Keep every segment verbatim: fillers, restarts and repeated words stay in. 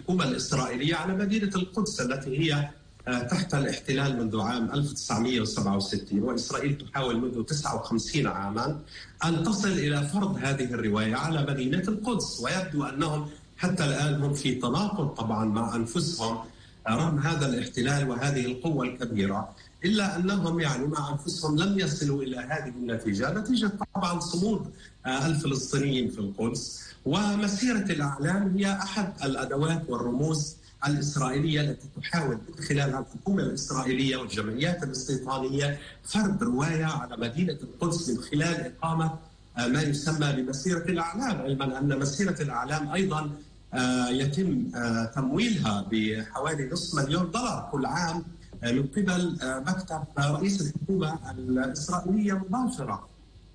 الحكومة الإسرائيلية على مدينة القدس التي هي تحت الاحتلال منذ عام ألف وتسعمئة وسبعة وستين، وإسرائيل تحاول منذ تسعة وخمسين عاما أن تصل إلى فرض هذه الرواية على مدينة القدس. ويبدو أنهم حتى الآن هم في تناقض طبعا مع أنفسهم رغم هذا الاحتلال وهذه القوة الكبيرة، إلا أنهم يعني مع أنفسهم لم يصلوا إلى هذه النتيجة، نتيجة طبعا صمود الفلسطينيين في القدس. ومسيرة الأعلام هي أحد الأدوات والرموز الإسرائيلية التي تحاول من خلالها الحكومة الإسرائيلية والجمعيات الاستيطانية فرض رواية على مدينة القدس من خلال إقامة ما يسمى بمسيرة الأعلام، علما أن مسيرة الأعلام أيضا يتم تمويلها بحوالي نصف مليون دولار كل عام من قبل مكتب رئيس الحكومة الإسرائيلية مباشرة،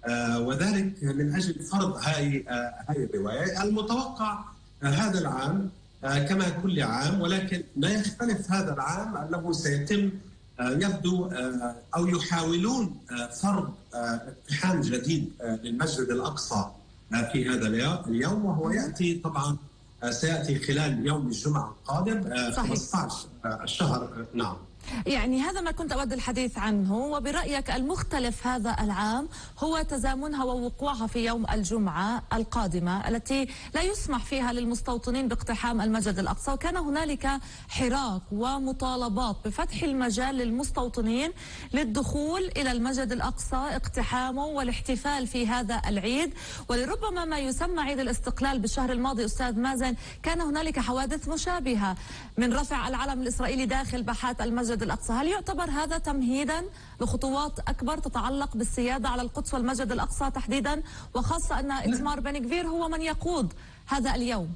وذلك من أجل فرض هاي هاي الرواية. المتوقع هذا العام كما كل عام، ولكن ما يختلف هذا العام أنه سيتم يبدو أو يحاولون فرض اقتحام جديد للمسجد الأقصى في هذا اليوم، وهو يأتي طبعا سيأتي خلال يوم الجمعة القادم خمسة عشر الشهر. نعم، يعني هذا ما كنت أود الحديث عنه. وبرأيك المختلف هذا العام هو تزامنها ووقوعها في يوم الجمعة القادمة التي لا يسمح فيها للمستوطنين باقتحام المسجد الأقصى، وكان هنالك حراك ومطالبات بفتح المجال للمستوطنين للدخول إلى المسجد الأقصى، اقتحامه والاحتفال في هذا العيد. ولربما ما يسمى عيد الاستقلال بالشهر الماضي أستاذ مازن كان هنالك حوادث مشابهة من رفع العلم الإسرائيلي داخل باحات المسجد الأقصى. هل يعتبر هذا تمهيدا لخطوات أكبر تتعلق بالسيادة على القدس والمسجد الأقصى تحديدا، وخاصة أن إتمار بن غفير هو من يقود هذا اليوم؟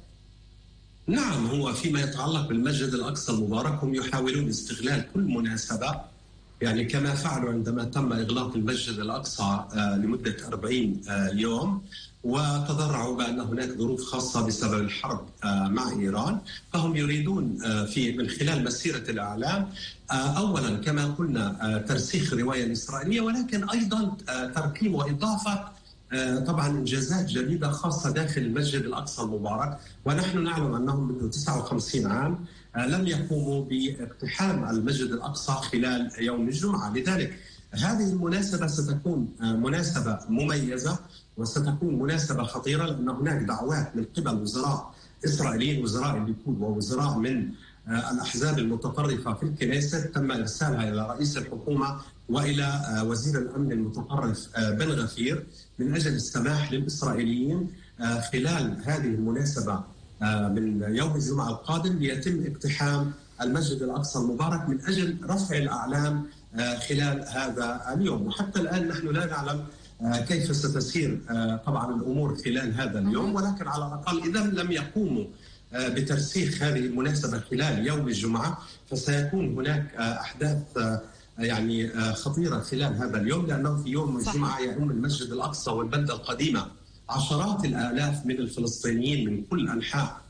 نعم، هو فيما يتعلق بالمسجد الأقصى المبارك هم يحاولون استغلال كل مناسبة، يعني كما فعلوا عندما تم إغلاق المسجد الأقصى لمدة أربعين يوم وتضرعوا بأن هناك ظروف خاصة بسبب الحرب مع إيران، فهم يريدون في من خلال مسيرة الأعلام أولا كما قلنا ترسيخ الرواية الإسرائيلية، ولكن أيضا تركيب وإضافة طبعا إنجازات جديدة خاصة داخل المسجد الأقصى المبارك. ونحن نعلم أنهم منذ تسعة وخمسين عام لم يقوموا باقتحام المسجد الأقصى خلال يوم الجمعة. لذلك هذه المناسبة ستكون مناسبة مميزة وستكون مناسبة خطيرة، لأن هناك دعوات من قبل وزراء إسرائيليين، وزراء الليكود ووزراء من الأحزاب المتطرفة في الكنيسة تم إرسالها إلى رئيس الحكومة وإلى وزير الأمن المتطرف بن غفير من أجل السماح للإسرائيليين خلال هذه المناسبة من يوم الجمعة القادم ليتم اقتحام المسجد الأقصى المبارك من أجل رفع الأعلام خلال هذا اليوم. وحتى الآن نحن لا نعلم كيف ستسير طبعا الأمور خلال هذا اليوم، ولكن على الأقل إذا لم يقوموا بترسيخ هذه المناسبة خلال يوم الجمعة فسيكون هناك أحداث يعني خطيرة خلال هذا اليوم، لأنه في يوم الجمعة يؤم المسجد الأقصى والبلدة القديمة عشرات الآلاف من الفلسطينيين من كل أنحاء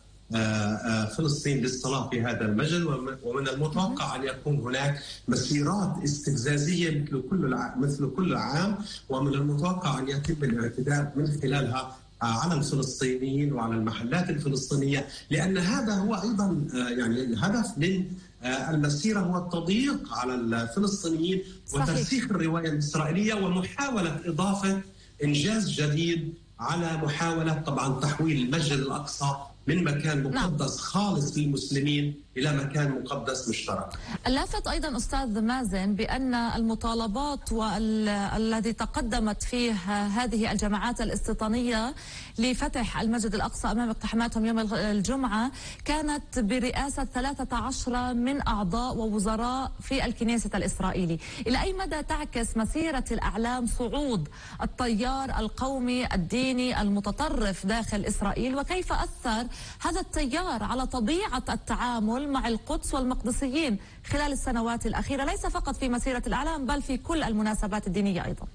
فلسطين للصلاة في هذا المسجد. ومن المتوقع أن يكون هناك مسيرات استفزازية مثل كل مثل كل عام، ومن المتوقع أن يتم الاعتداء من خلالها على الفلسطينيين وعلى المحلات الفلسطينية، لأن هذا هو أيضا يعني الهدف من المسيرة هو التضييق على الفلسطينيين وترسيخ الرواية الإسرائيلية ومحاولة إضافة إنجاز جديد على محاولة طبعا تحويل المسجد الأقصى من مكان مقدس خالص للمسلمين إلى مكان مقدس مشترك. اللافت أيضا أستاذ مازن بأن المطالبات والذي تقدمت فيه هذه الجماعات الاستيطانية لفتح المسجد الأقصى أمام اقتحاماتهم يوم الجمعة كانت برئاسة ثلاثة عشر من أعضاء ووزراء في الكنيسة الإسرائيلي. إلى أي مدى تعكس مسيرة الأعلام صعود التيار القومي الديني المتطرف داخل إسرائيل، وكيف أثر هذا التيار على طبيعة التعامل مع القدس والمقدسيين خلال السنوات الأخيرة، ليس فقط في مسيرة الأعلام بل في كل المناسبات الدينية أيضا؟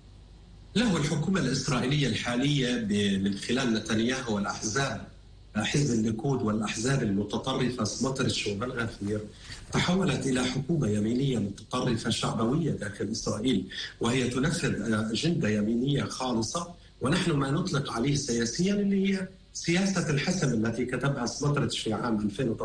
له الحكومة الإسرائيلية الحالية من خلال نتنياهو والأحزاب حزب الليكود والأحزاب المتطرفة سموتريتش وبن غفير تحولت إلى حكومة يمينية متطرفة شعبوية داخل إسرائيل، وهي تنفذ أجندة يمينية خالصة، ونحن ما نطلق عليه سياسيا اللي هي سياسة الحسم التي كتبها سموتريتش في عام ألفين وثلاثة عشر